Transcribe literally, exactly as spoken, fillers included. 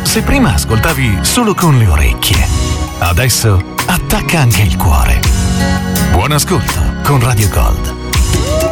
Se prima ascoltavi solo con le orecchie, adesso attacca anche il cuore. Buon ascolto con Radio Gold.